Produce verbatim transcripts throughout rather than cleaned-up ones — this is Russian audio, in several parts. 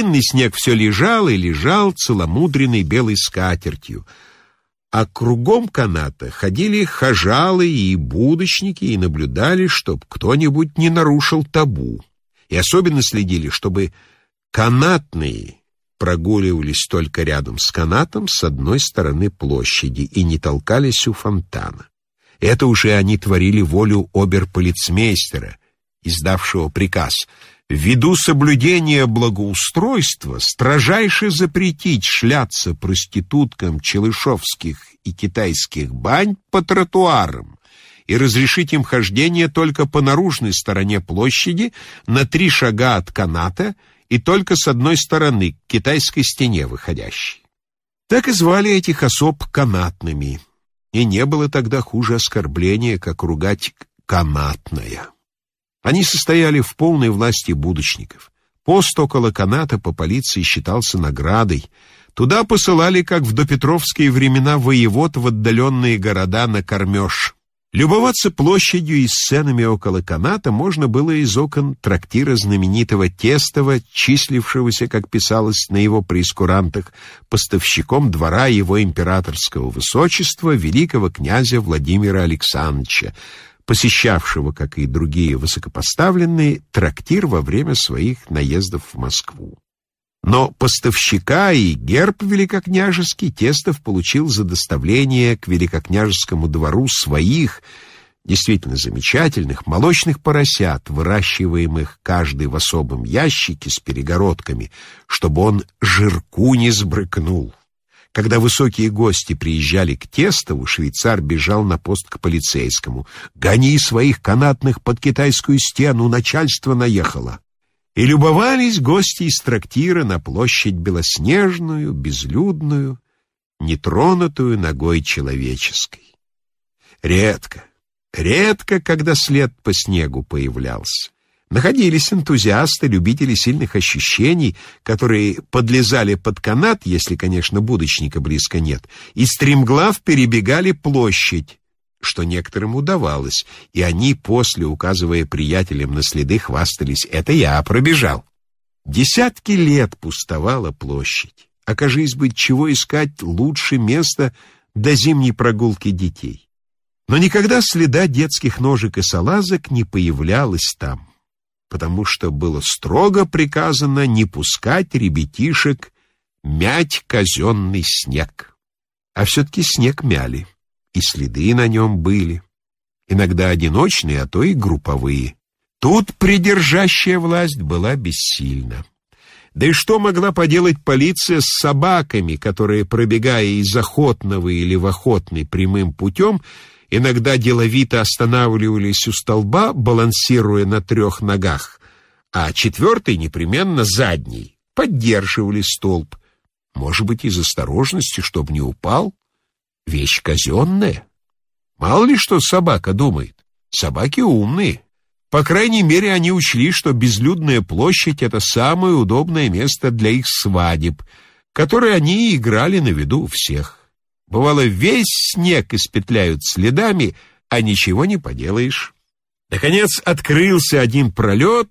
Целинный снег все лежал и лежал целомудренной белой скатертью. А кругом каната ходили хожалы и будочники и наблюдали, чтоб кто-нибудь не нарушил табу. И особенно следили, чтобы канатные прогуливались только рядом с канатом с одной стороны площади и не толкались у фонтана. Это уже они творили волю оберполицмейстера, издавшего приказ ввиду соблюдения благоустройства строжайше запретить шляться проституткам челышевских и китайских бань по тротуарам и разрешить им хождение только по наружной стороне площади на три шага от каната и только с одной стороны, к китайской стене выходящей. Так и звали этих особ канатными, и не было тогда хуже оскорбления, как ругать канатная. Они состояли в полной власти будочников. Пост около каната по полиции считался наградой. Туда посылали, как в допетровские времена, воевод в отдаленные города на кормеж. Любоваться площадью и сценами около каната можно было из окон трактира знаменитого Тестова, числившегося, как писалось на его прейскурантах, поставщиком двора его императорского высочества великого князя Владимира Александровича, посещавшего, как и другие высокопоставленные, трактир во время своих наездов в Москву. Но поставщика и герб великокняжеский Тестов получил за доставление к великокняжескому двору своих, действительно замечательных, молочных поросят, выращиваемых каждый в особом ящике с перегородками, чтобы он жирку не сбрыкнул. Когда высокие гости приезжали к Тестову, швейцар бежал на пост к полицейскому. «Гони своих канатных под китайскую стену, начальство наехало!» И любовались гости из трактира на площадь белоснежную, безлюдную, нетронутую ногой человеческой. Редко, редко, когда след по снегу появлялся. Находились энтузиасты, любители сильных ощущений, которые подлезали под канат, если, конечно, будочника близко нет, и стремглав перебегали площадь, что некоторым удавалось, и они после, указывая приятелям на следы, хвастались: «Это я пробежал». Десятки лет пустовала площадь. Окажись бы, чего искать лучше места для зимней прогулки детей. Но никогда следа детских ножек и салазок не появлялось там, потому что было строго приказано не пускать ребятишек мять казенный снег. А все-таки снег мяли. И следы на нем были, иногда одиночные, а то и групповые. Тут придержащая власть была бессильна. Да и что могла поделать полиция с собаками, которые, пробегая из охотного или в охотный прямым путем, иногда деловито останавливались у столба, балансируя на трех ногах, а четвертый, непременно задний, поддерживали столб, может быть, из осторожности, чтоб не упал. Вещь казенная. Мало ли что собака думает. Собаки умные. По крайней мере, они учли, что безлюдная площадь — это самое удобное место для их свадеб, которые они и играли на виду у всех. Бывало, весь снег испетляют следами, а ничего не поделаешь. Наконец открылся один пролет,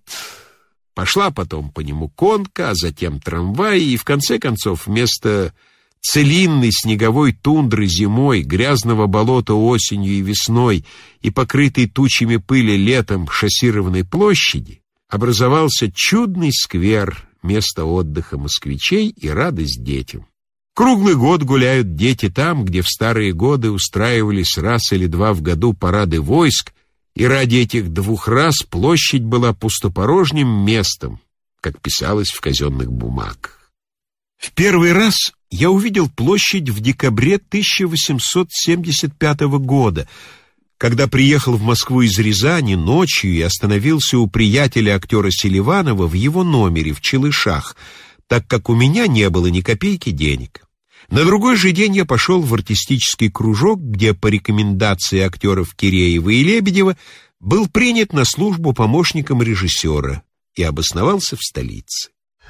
пошла потом по нему конка, а затем трамвай, и в конце концов вместо целинной снеговой тундры зимой, грязного болота осенью и весной и покрытой тучами пыли летом шоссированной площади образовался чудный сквер, место отдыха москвичей и радость детям. Круглый год гуляют дети там, где в старые годы устраивались раз или два в году парады войск, и ради этих двух раз площадь была пустопорожним местом, как писалось в казенных бумагах. В первый раз я увидел площадь в декабре тысяча восемьсот семьдесят пятого года, когда приехал в Москву из Рязани ночью и остановился у приятеля актера Селиванова в его номере в Челышах, так как у меня не было ни копейки денег. На другой же день я пошел в артистический кружок, где по рекомендации актеров Киреева и Лебедева был принят на службу помощником режиссера и обосновался в столице.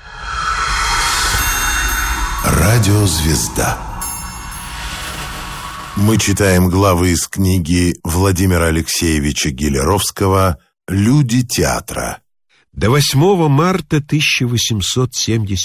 Радиозвезда. Мы читаем главы из книги Владимира Алексеевича Гелеровского «Люди театра». До восьмого марта тысяча восемьсот семьдесят